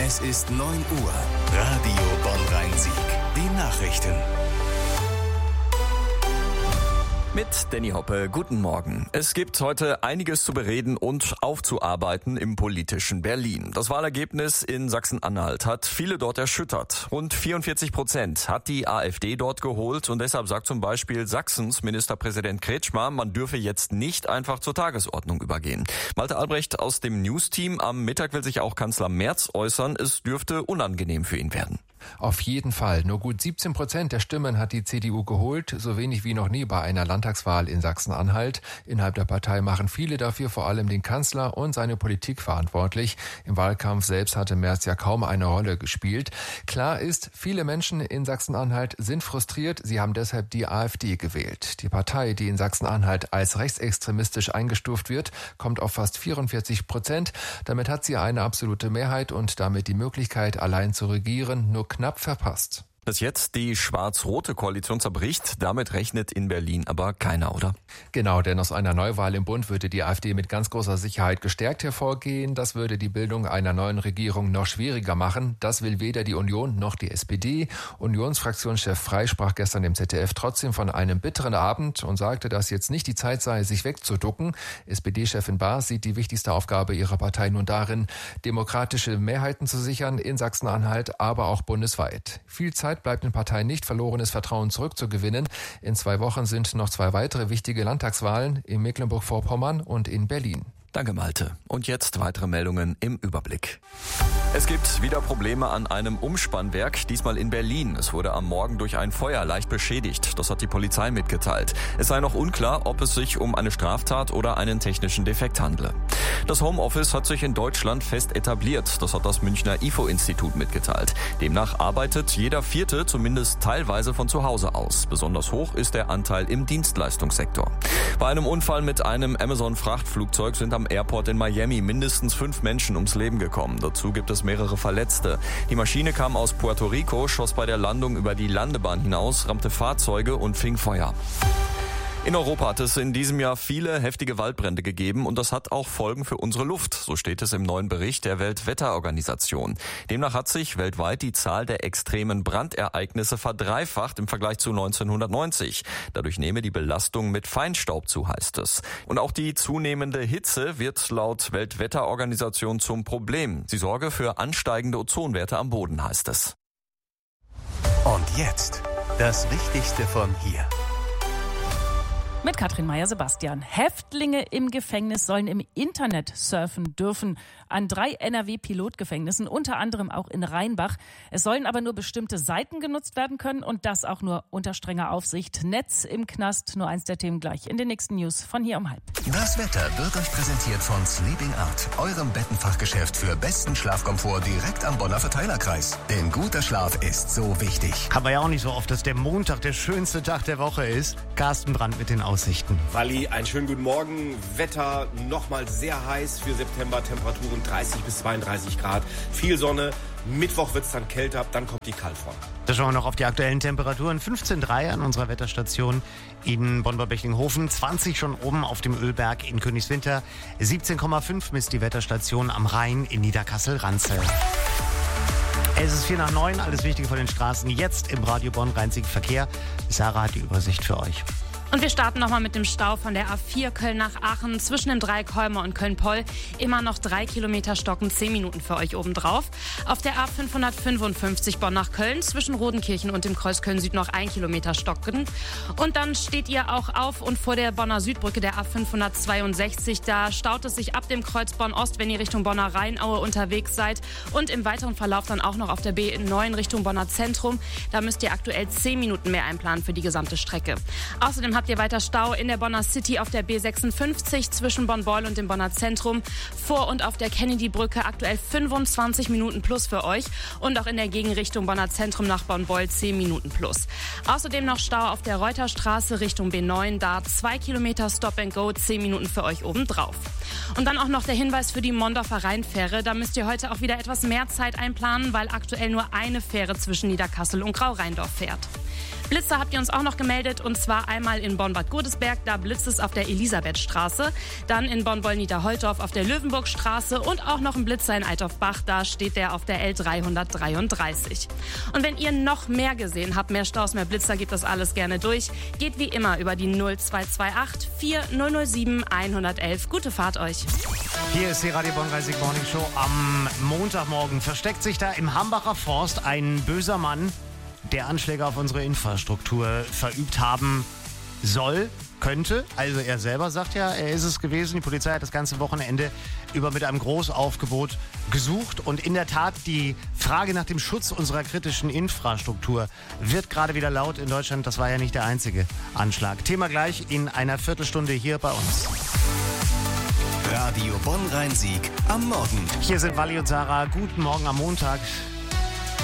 Es ist 9 Uhr. Radio Bonn-Rhein-Sieg. Die Nachrichten. Mit Danny Hoppe, guten Morgen. Es gibt heute einiges zu bereden und aufzuarbeiten im politischen Berlin. Das Wahlergebnis in Sachsen-Anhalt hat viele dort erschüttert. Rund 44% hat die AfD dort geholt und deshalb sagt zum Beispiel Sachsens Ministerpräsident Kretschmer, man dürfe jetzt nicht einfach zur Tagesordnung übergehen. Malte Albrecht aus dem News-Team. Am Mittag will sich auch Kanzler Merz äußern. Es dürfte unangenehm für ihn werden. Auf jeden Fall. Nur gut 17% der Stimmen hat die CDU geholt, so wenig wie noch nie bei einer Landtagswahl in Sachsen-Anhalt. Innerhalb der Partei machen viele dafür vor allem den Kanzler und seine Politik verantwortlich. Im Wahlkampf selbst hatte Merz ja kaum eine Rolle gespielt. Klar ist, viele Menschen in Sachsen-Anhalt sind frustriert. Sie haben deshalb die AfD gewählt. Die Partei, die in Sachsen-Anhalt als rechtsextremistisch eingestuft wird, kommt auf fast 44%. Damit hat sie eine absolute Mehrheit und damit die Möglichkeit, allein zu regieren, nur knapp verpasst. Dass jetzt die schwarz-rote Koalition zerbricht, damit rechnet in Berlin aber keiner, oder? Genau, denn aus einer Neuwahl im Bund würde die AfD mit ganz großer Sicherheit gestärkt hervorgehen. Das würde die Bildung einer neuen Regierung noch schwieriger machen. Das will weder die Union noch die SPD. Unionsfraktionschef Frey sprach gestern im ZDF trotzdem von einem bitteren Abend und sagte, dass jetzt nicht die Zeit sei, sich wegzuducken. SPD-Chefin Baas sieht die wichtigste Aufgabe ihrer Partei nun darin, demokratische Mehrheiten zu sichern in Sachsen-Anhalt, aber auch bundesweit. Viel Zeit bleibt den Parteien nicht, verlorenes Vertrauen zurückzugewinnen. In 2 Wochen sind noch 2 weitere wichtige Landtagswahlen in Mecklenburg-Vorpommern und in Berlin. Danke, Malte. Und jetzt weitere Meldungen im Überblick. Es gibt wieder Probleme an einem Umspannwerk, diesmal in Berlin. Es wurde am Morgen durch ein Feuer leicht beschädigt. Das hat die Polizei mitgeteilt. Es sei noch unklar, ob es sich um eine Straftat oder einen technischen Defekt handle. Das Homeoffice hat sich in Deutschland fest etabliert. Das hat das Münchner IFO-Institut mitgeteilt. Demnach arbeitet jeder Vierte zumindest teilweise von zu Hause aus. Besonders hoch ist der Anteil im Dienstleistungssektor. Bei einem Unfall mit einem Amazon-Frachtflugzeug sind am Airport in Miami mindestens 5 Menschen ums Leben gekommen. Dazu gibt es mehrere Verletzte. Die Maschine kam aus Puerto Rico, schoss bei der Landung über die Landebahn hinaus, rammte Fahrzeuge und fing Feuer. In Europa hat es in diesem Jahr viele heftige Waldbrände gegeben und das hat auch Folgen für unsere Luft. So steht es im neuen Bericht der Weltwetterorganisation. Demnach hat sich weltweit die Zahl der extremen Brandereignisse verdreifacht im Vergleich zu 1990. Dadurch nehme die Belastung mit Feinstaub zu, heißt es. Und auch die zunehmende Hitze wird laut Weltwetterorganisation zum Problem. Sie sorge für ansteigende Ozonwerte am Boden, heißt es. Und jetzt das Wichtigste von hier. Mit Katrin Meyer-Sebastian. Häftlinge im Gefängnis sollen im Internet surfen dürfen. An 3 NRW-Pilotgefängnissen, unter anderem auch in Rheinbach. Es sollen aber nur bestimmte Seiten genutzt werden können und das auch nur unter strenger Aufsicht. Netz im Knast, nur eins der Themen gleich in den nächsten News von hier um 12:30. Das Wetter wird euch präsentiert von Sleeping Art, eurem Bettenfachgeschäft für besten Schlafkomfort direkt am Bonner Verteilerkreis. Denn guter Schlaf ist so wichtig. Haben wir ja auch nicht so oft, dass der Montag der schönste Tag der Woche ist. Carsten Brandt mit den Aussichten. Walli, einen schönen guten Morgen. Wetter nochmal sehr heiß für September. Temperaturen 30 bis 32 Grad. Viel Sonne. Mittwoch wird es dann kälter, dann kommt die Kaltfront. Da schauen wir noch auf die aktuellen Temperaturen. 15,3 an unserer Wetterstation in Bonn-Bechlinghofen. 20 schon oben auf dem Ölberg in Königswinter. 17,5 misst die Wetterstation am Rhein in Niederkassel-Ranzel. Es ist 8:45, alles Wichtige von den Straßen jetzt im Radio Bonn-Rhein-Sieg Verkehr. Sarah hat die Übersicht für euch. Und wir starten nochmal mit dem Stau von der A4 Köln nach Aachen zwischen dem Dreieck Holmer und Köln-Poll. Immer noch 3 Kilometer stocken, 10 Minuten für euch obendrauf. Auf der A555 Bonn nach Köln zwischen Rodenkirchen und dem Kreuz Köln Süd noch 1 Kilometer stocken. Und dann steht ihr auch auf und vor der Bonner Südbrücke der A562. Da staut es sich ab dem Kreuz Bonn Ost, wenn ihr Richtung Bonner Rheinaue unterwegs seid. Und im weiteren Verlauf dann auch noch auf der B9 Richtung Bonner Zentrum. Da müsst ihr aktuell 10 Minuten mehr einplanen für die gesamte Strecke. Außerdem habt ihr weiter Stau in der Bonner City auf der B56 zwischen Bonn-Beul und dem Bonner Zentrum. Vor und auf der Kennedy-Brücke aktuell 25 Minuten plus für euch. Und auch in der Gegenrichtung Bonner Zentrum nach Bonn-Beul 10 Minuten plus. Außerdem noch Stau auf der Reuterstraße Richtung B9. Da 2 Kilometer Stop and Go, 10 Minuten für euch obendrauf. Und dann auch noch der Hinweis für die Mondorfer Rheinfähre. Da müsst ihr heute auch wieder etwas mehr Zeit einplanen, weil aktuell nur eine Fähre zwischen Niederkassel und Grau-Rheindorf fährt. Blitzer habt ihr uns auch noch gemeldet, und zwar einmal in Bonn-Bad Godesberg, da blitzt es auf der Elisabethstraße, dann in Bonn-Boll-Niederholtorf auf der Löwenburgstraße und auch noch ein Blitzer in Altdorf-Bach, da steht der auf der L333. Und wenn ihr noch mehr gesehen habt, mehr Staus, mehr Blitzer, gebt das alles gerne durch. Geht wie immer über die 0228 4007 111. Gute Fahrt euch. Hier ist die Radio Bonn 30 Morning Show am Montagmorgen. Versteckt sich da im Hambacher Forst ein böser Mann, der Anschläge auf unsere Infrastruktur verübt haben soll, könnte. Also er selber sagt ja, er ist es gewesen. Die Polizei hat das ganze Wochenende über mit einem Großaufgebot gesucht. Und in der Tat, die Frage nach dem Schutz unserer kritischen Infrastruktur wird gerade wieder laut in Deutschland. Das war ja nicht der einzige Anschlag. Thema gleich in einer Viertelstunde hier bei uns. Radio Bonn Rhein-Sieg am Morgen. Hier sind Wally und Sarah. Guten Morgen am Montag.